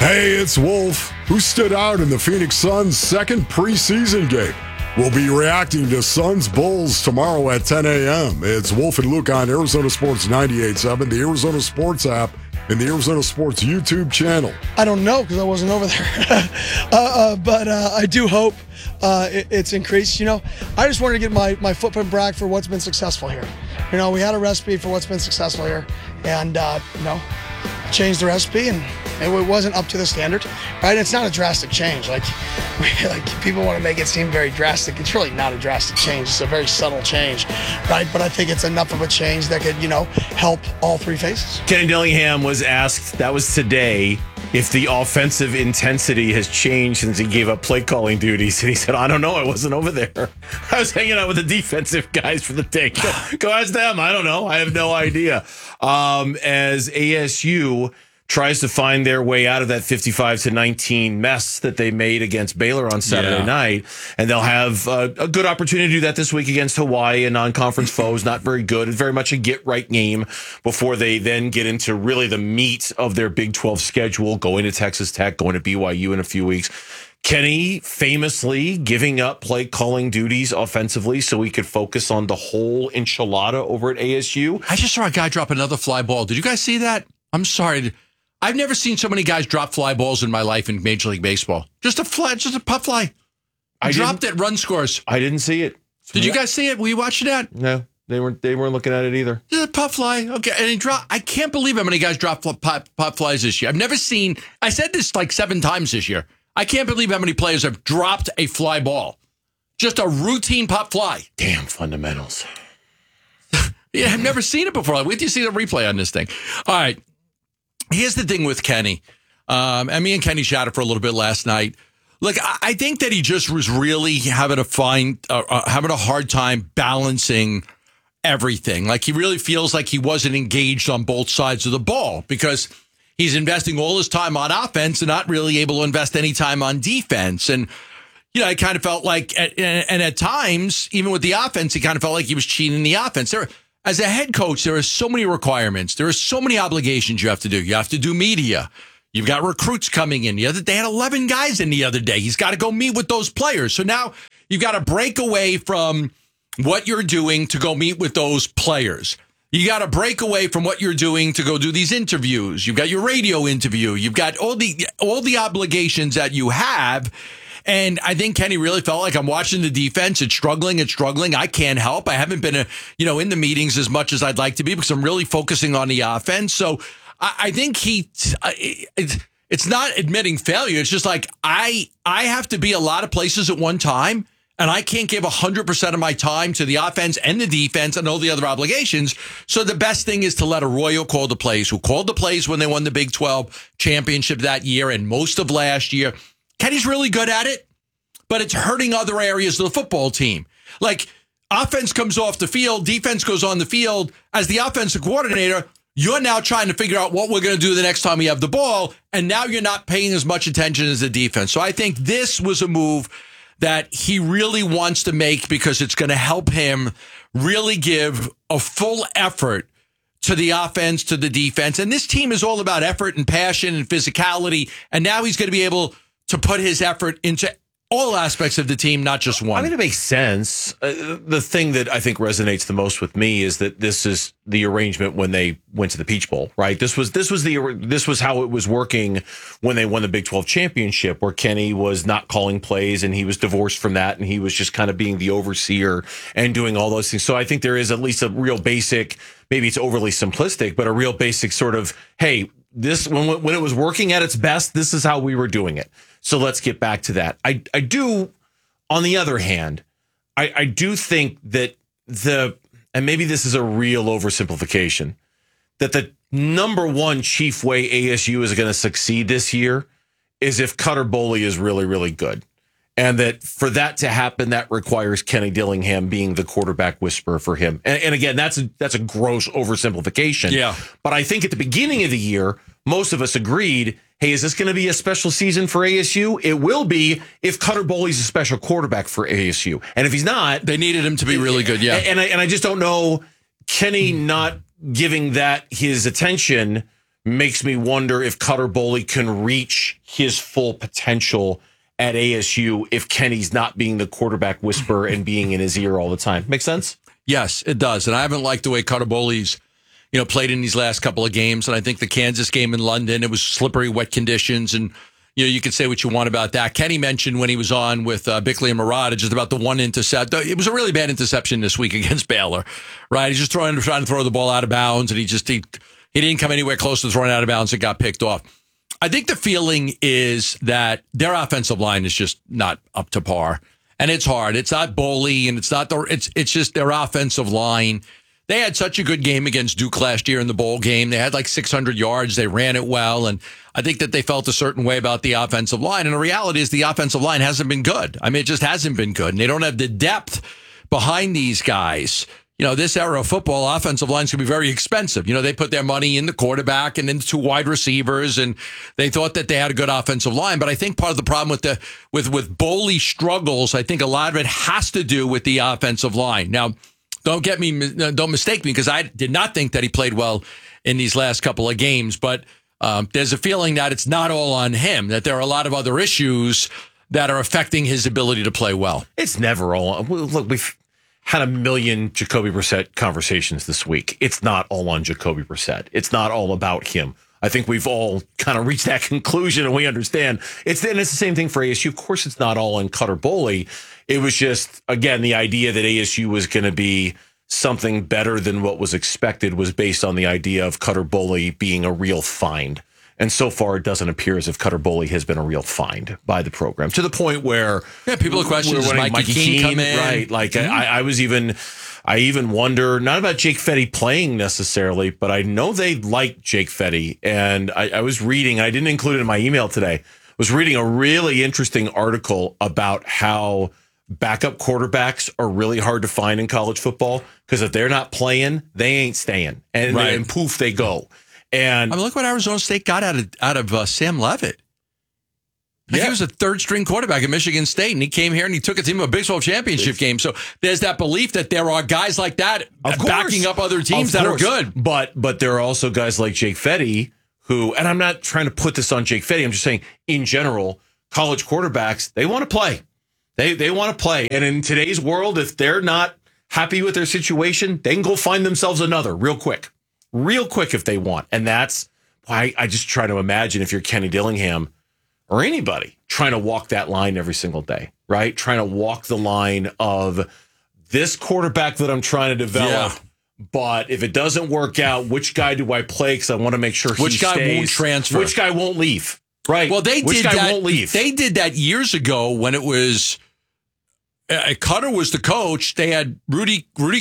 Hey, it's Wolf, who stood out in the Phoenix Suns' second preseason game. We'll be reacting to Suns Bulls tomorrow at 10 a.m. It's Wolf and Luke on Arizona Sports 98.7, the Arizona Sports app, and the Arizona Sports YouTube channel. I don't know because I wasn't over there. But I do hope it's increased. You know, I just wanted to get my footprint brag for what's been successful here. You know, we had a recipe for what's been successful here. And, changed the recipe and it wasn't up to the standard, right? It's not a drastic change. Like people want to make it seem very drastic. It's really not a drastic change. It's a very subtle change, right? But I think it's enough of a change that could, help all three phases. Kenny Dillingham was asked, that was today, if the offensive intensity has changed since he gave up play calling duties. And he said, I don't know. I wasn't over there. I was hanging out with the defensive guys for the day. Go ask them. I don't know. I have no idea. As ASU tries to find their way out of that 55-19 mess that they made against Baylor on Saturday night. And they'll have a good opportunity to do that this week against Hawaii, a non-conference foes, not very good. It's very much a get-right game before they then get into really the meat of their Big 12 schedule, going to Texas Tech, going to BYU in a few weeks. Kenny famously giving up play calling duties offensively so he could focus on the whole enchilada over at ASU. I just saw a guy drop another fly ball. Did you guys see that? I'm sorry. I've never seen so many guys drop fly balls in my life in Major League Baseball. Just a putt fly. I dropped it, run scores. I didn't see it. Did you guys see it? Were you watching that? No, they weren't looking at it either. Just a putt fly. Okay. And he dropped. I can't believe how many guys dropped putt flies this year. I've never seen, I said this like 7 times this year. I can't believe how many players have dropped a fly ball. Just a routine putt fly. Damn fundamentals. Yeah, I've never seen it before. Wait till you see the replay on this thing. All right. Here's the thing with Kenny. And me and Kenny chatted for a little bit last night. Look, I think that he just was really having a hard time balancing everything. Like he really feels like he wasn't engaged on both sides of the ball because he's investing all his time on offense and not really able to invest any time on defense. And, I kind of felt like, and at times, even with the offense, he kind of felt like he was cheating the offense. As a head coach, there are so many requirements. There are so many obligations you have to do. You have to do media. You've got recruits coming in. They had 11 guys in the other day. He's got to go meet with those players. So now you've got to break away from what you're doing to go meet with those players. You got to break away from what you're doing to go do these interviews. You've got your radio interview. You've got all the obligations that you have. And I think Kenny really felt like I'm watching the defense. It's struggling. I can't help. I haven't been, in the meetings as much as I'd like to be because I'm really focusing on the offense. So I think it's not admitting failure. It's just like I have to be a lot of places at one time. And I can't give 100% of my time to the offense and the defense and all the other obligations. So the best thing is to let Arroyo call the plays, who called the plays when they won the Big 12 championship that year and most of last year. Kenny's really good at it, but it's hurting other areas of the football team. Like offense comes off the field, defense goes on the field. As the offensive coordinator, you're now trying to figure out what we're going to do the next time we have the ball. And now you're not paying as much attention as the defense. So I think this was a move that he really wants to make because it's going to help him really give a full effort to the offense, to the defense. And this team is all about effort and passion and physicality. And now he's going to be able to put his effort into all aspects of the team, not just one. I mean, it makes sense. The thing that I think resonates the most with me is that this is the arrangement when they went to the Peach Bowl, right? This was how it was working when they won the Big 12 championship, where Kenny was not calling plays and he was divorced from that, and he was just kind of being the overseer and doing all those things. So I think there is at least a real basic, maybe it's overly simplistic, but a real basic sort of, hey, this when it was working at its best, this is how we were doing it. So let's get back to that. I do, on the other hand, I do think that and maybe this is a real oversimplification, that the number one chief way ASU is going to succeed this year is if Cutter Boley is really, really good. And that for that to happen, that requires Kenny Dillingham being the quarterback whisperer for him. And again, that's a gross oversimplification. Yeah. But I think at the beginning of the year, most of us agreed, hey, is this going to be a special season for ASU? It will be if Cutter Boley's a special quarterback for ASU. And if he's not... They needed him to be really good, yeah. And I just don't know, Kenny not giving that his attention makes me wonder if Cutter Boley can reach his full potential at ASU if Kenny's not being the quarterback whisperer and being in his ear all the time. Make sense? Yes, it does. And I haven't liked the way Cutter Boley's, played in these last couple of games. And I think the Kansas game in London, it was slippery, wet conditions. And, you could say what you want about that. Kenny mentioned when he was on with Bickley and Murata just about the one intercept. It was a really bad interception this week against Baylor, right? He's just trying to throw the ball out of bounds, and he didn't come anywhere close to throwing it out of bounds. It got picked off. I think the feeling is that their offensive line is just not up to par, and it's hard. It's not Boley, and it's just their offensive line. They had such a good game against Duke last year in the bowl game. They had like 600 yards. They ran it well, and I think that they felt a certain way about the offensive line. And the reality is the offensive line hasn't been good. I mean, it just hasn't been good, and they don't have the depth behind these guys. This era of football, offensive lines can be very expensive. They put their money in the quarterback and in the two wide receivers, and they thought that they had a good offensive line. But I think part of the problem with Boley struggles, I think a lot of it has to do with the offensive line. Now, don't mistake me, because I did not think that he played well in these last couple of games. But there's a feeling that it's not all on him, that there are a lot of other issues that are affecting his ability to play well. It's never all. Look, we've had a million Jacoby Brissett conversations this week. It's not all on Jacoby Brissett. It's not all about him. I think we've all kind of reached that conclusion, and we understand. It's the same thing for ASU. Of course, it's not all on Cutter Boley. It was just, again, the idea that ASU was going to be something better than what was expected was based on the idea of Cutter Boley being a real find. And so far, it doesn't appear as if Cutter Boley has been a real find by the program, to the point where people are questioning, does Mikey Keene come in? Right. Like I even wonder, not about Jake Fetty playing necessarily, but I know they like Jake Fetty. And I was reading, I didn't include it in my email today, was reading a really interesting article about how backup quarterbacks are really hard to find in college football, because if they're not playing, they ain't staying. And poof, they go. And look what Arizona State got out of Sam Leavitt. He was a third-string quarterback at Michigan State, and he came here and he took a team to a Big 12 championship game. So there's that belief that there are guys like that backing up other teams that are good. But there are also guys like Jake Fetty who, and I'm not trying to put this on Jake Fetty, I'm just saying, in general, college quarterbacks, they want to play. They want to play. And in today's world, if they're not happy with their situation, they can go find themselves another real quick if they want. And that's why I just try to imagine, if you're Kenny Dillingham or anybody, trying to walk that line every single day, right? Trying to walk the line of this quarterback that I'm trying to develop. Yeah. But if it doesn't work out, which guy do I play? Because I want to make sure which guy stays. Won't transfer, which guy won't leave. Right. Well, which guy won't leave. They did that years ago when it was Cutter was the coach. They had Rudy